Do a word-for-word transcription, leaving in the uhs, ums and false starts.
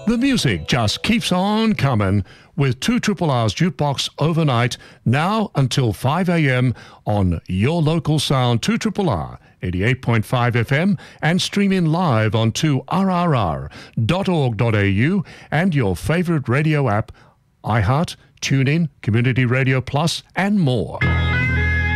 The music just keeps on coming with two Triple R's Jukebox overnight, now until five a.m. on your local sound, two Triple R, eighty-eight point five F M, and streaming live on two R R R dot org dot A U and your favorite radio app, iHeart, TuneIn, Community Radio Plus, and more.